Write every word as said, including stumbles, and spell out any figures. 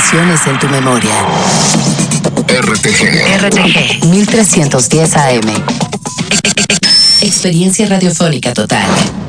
Estaciones en tu memoria. R T G. R T G mil trescientos diez A M. Experiencia radiofónica total.